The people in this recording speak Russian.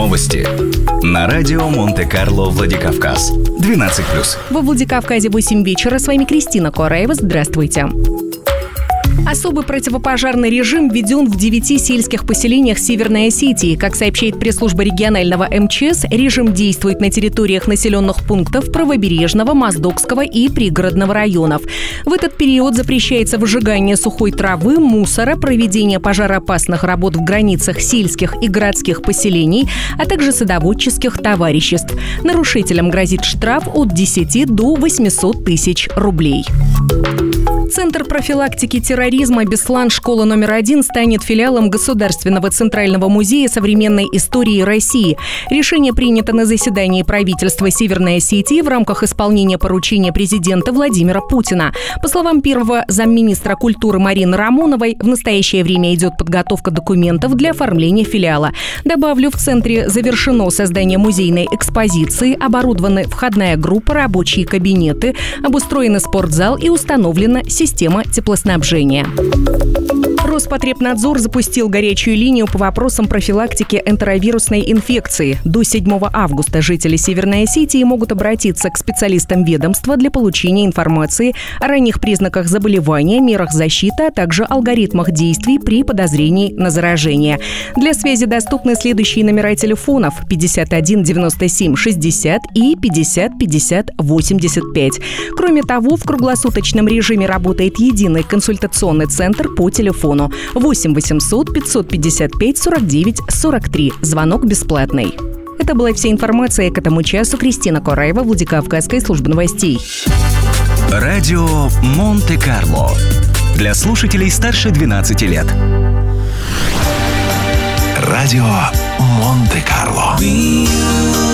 Новости. На радио Монте-Карло Владикавказ. 12+. Во Владикавказе 8 вечера. С вами Кристина Кораева. Здравствуйте. Особый противопожарный режим введен в 9 сельских поселениях Северной Осетии. Как сообщает пресс-служба регионального МЧС, режим действует на территориях населенных пунктов Правобережного, Моздокского и Пригородного районов. В этот период запрещается выжигание сухой травы, мусора, проведение пожароопасных работ в границах сельских и городских поселений, а также садоводческих товариществ. Нарушителям грозит штраф от 10 до 800 тысяч рублей. Центр профилактики терроризма «Беслан. Школа номер 1» станет филиалом Государственного центрального музея современной истории России. Решение принято на заседании правительства Северной Осетии в рамках исполнения поручения президента Владимира Путина. По словам первого замминистра культуры Марины Рамоновой, в настоящее время идет подготовка документов для оформления филиала. Добавлю, в центре завершено создание музейной экспозиции, оборудованы входная группа, рабочие кабинеты, обустроен спортзал и установлена система теплоснабжения. Роспотребнадзор запустил горячую линию по вопросам профилактики энтеровирусной инфекции. До 7 августа жители Северной Осетии могут обратиться к специалистам ведомства для получения информации о ранних признаках заболевания, мерах защиты, а также алгоритмах действий при подозрении на заражение. Для связи доступны следующие номера телефонов: 51 97 60 и 50 50 85. Кроме того, в круглосуточном режиме работает единый консультационный центр по телефону 8 800 555 49 43. Звонок бесплатный. Это была вся информация к этому часу. Кристина Кораева, Владикавказская служба новостей. Радио Монте-Карло. Для слушателей старше 12 лет. Радио Монте-Карло.